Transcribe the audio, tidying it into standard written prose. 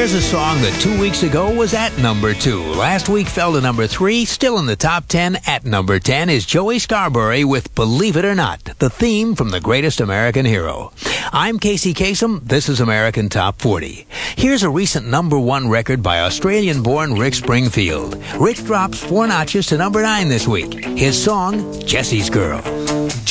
Here's a song that 2 weeks ago was at number 2. Last week fell to number 3. Still in the top 10 at number 10 is Joey Scarbury with Believe It or Not, the theme from The Greatest American Hero. I'm Casey Kasem. This is American Top 40. Here's a recent number 1 record by Australian-born Rick Springfield. Rick drops 4 notches to number 9 this week. His song, Jesse's Girl.